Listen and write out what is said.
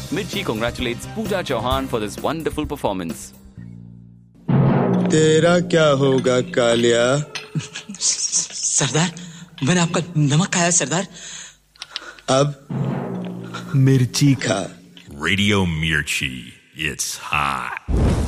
Mirchi congratulates Pooja Chauhan for this wonderful performance. तेरा क्या होगा कालिया? सरदार, मैंने आपका नमक खाया सरदार. अब मिर्ची खा. Radio Mirchi, it's hot.